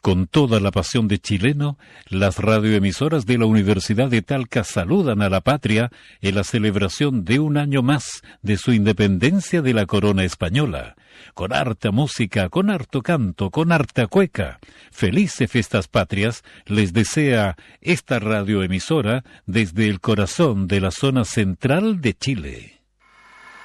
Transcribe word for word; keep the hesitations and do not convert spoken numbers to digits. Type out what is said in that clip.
Con toda la pasión de chileno, las radioemisoras de la Universidad de Talca saludan a la patria en la celebración de un año más de su independencia de la corona española. Con harta música, con harto canto, con harta cueca. Felices fiestas patrias les desea esta radioemisora desde el corazón de la zona central de Chile.